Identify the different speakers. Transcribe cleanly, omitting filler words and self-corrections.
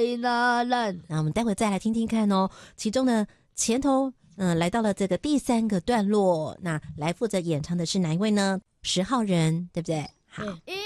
Speaker 1: 那烂。
Speaker 2: 那我们待会再来听听看哦。其中呢，前头来到了这个第3个段落，那来负责演唱的是哪一位呢？10号人，对不对？好。